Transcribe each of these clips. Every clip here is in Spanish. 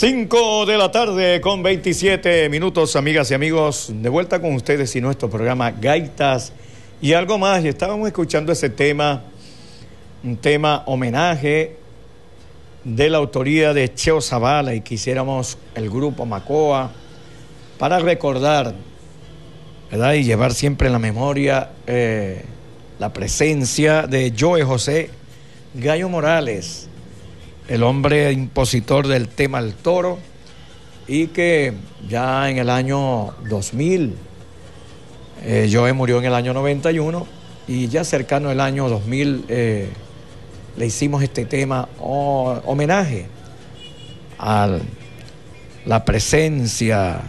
5 de la tarde con 27 minutos, amigas y amigos, de vuelta con ustedes y nuestro programa Gaitas y algo más. Y estábamos escuchando ese tema, un tema homenaje de la autoría de Cheo Zavala, y quisiéramos el grupo Macoa para recordar, ¿verdad?, y llevar siempre en la memoria la presencia de Joe José Gallo Morales, el hombre impositor del tema al toro, y que ya en el año 2000, Joe murió en el año 91, y ya cercano al año 2000 le hicimos este tema homenaje a la presencia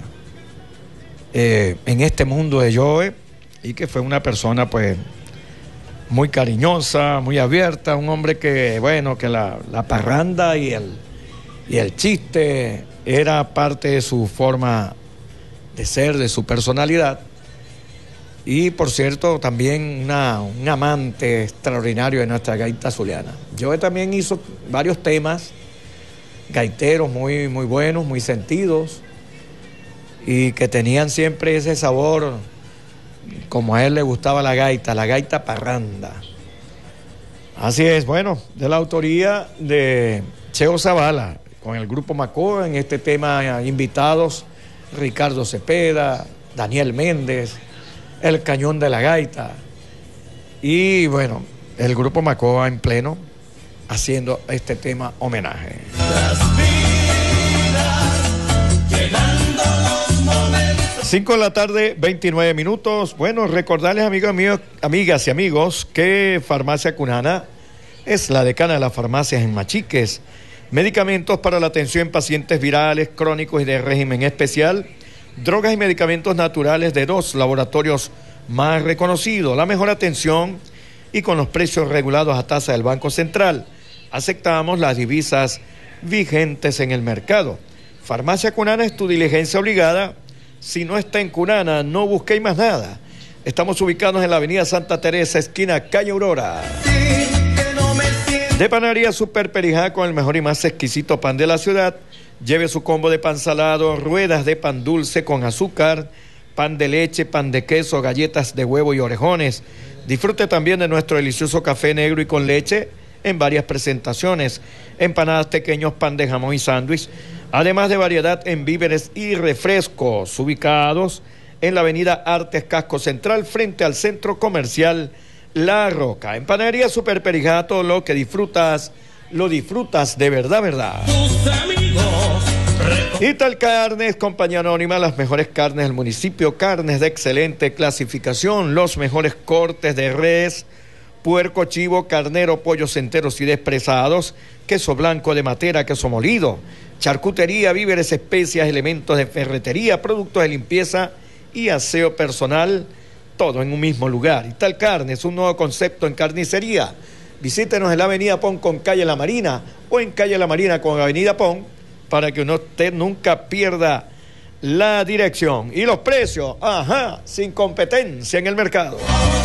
en este mundo de Joe, y que fue una persona pues muy cariñosa, muy abierta, un hombre que, bueno, que la parranda y el chiste era parte de su forma de ser, de su personalidad. Y, por cierto, también un amante extraordinario de nuestra gaita zuliana. Joe también hizo varios temas gaiteros muy, muy buenos, muy sentidos, y que tenían siempre ese sabor, como a él le gustaba la gaita parranda. Así es, bueno, de la autoría de Cheo Zavala, con el grupo Macoa, en este tema invitados Ricardo Cepeda, Daniel Méndez, el Cañón de la Gaita, y bueno, el grupo Macoa en pleno haciendo este tema homenaje. 5 de la tarde, 29 minutos. Bueno, recordarles, amigos míos, amigas y amigos, que Farmacia Cunana es la decana de las farmacias en Machiques. Medicamentos para la atención en pacientes virales, crónicos y de régimen especial. Drogas y medicamentos naturales de 2 laboratorios más reconocidos. La mejor atención y con los precios regulados a tasa del Banco Central. Aceptamos las divisas vigentes en el mercado. Farmacia Cunana es tu diligencia obligada. Si no está en Cunana, no busquéis más nada. Estamos ubicados en la avenida Santa Teresa, esquina Calle Aurora. De Panadería Super Perijá, con el mejor y más exquisito pan de la ciudad. Lleve su combo de pan salado, ruedas de pan dulce con azúcar, pan de leche, pan de queso, galletas de huevo y orejones. Disfrute también de nuestro delicioso café negro y con leche en varias presentaciones. Empanadas pequeños, pan de jamón y sándwich. Además de variedad en víveres y refrescos, ubicados en la avenida Artes Casco Central, frente al Centro Comercial La Roca. En Panadería Super Perijá, todo lo que disfrutas, lo disfrutas de verdad, verdad. Ital Carnes, compañía anónima, las mejores carnes del municipio, carnes de excelente clasificación, los mejores cortes de res, puerco, chivo, carnero, pollos enteros y despresados, queso blanco de Matera, queso molido, charcutería, víveres, especias, elementos de ferretería, productos de limpieza y aseo personal, todo en un mismo lugar. Y Tal Carne es un nuevo concepto en carnicería. Visítenos en la avenida Pon con calle La Marina, o en calle La Marina con avenida Pon, para que usted nunca pierda la dirección. Y los precios, sin competencia en el mercado.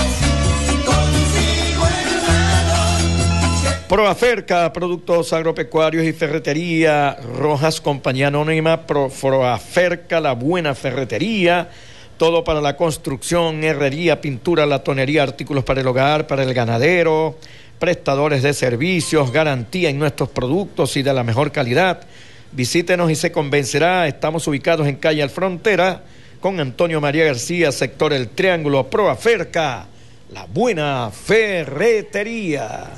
Proaferca, productos agropecuarios y ferretería. Rojas, compañía anónima. Proaferca, la buena ferretería. Todo para la construcción, herrería, pintura, latonería, artículos para el hogar, para el ganadero. Prestadores de servicios, garantía en nuestros productos y de la mejor calidad. Visítenos y se convencerá. Estamos ubicados en calle Al Frontera con Antonio María García, sector El Triángulo. Proaferca, la buena ferretería.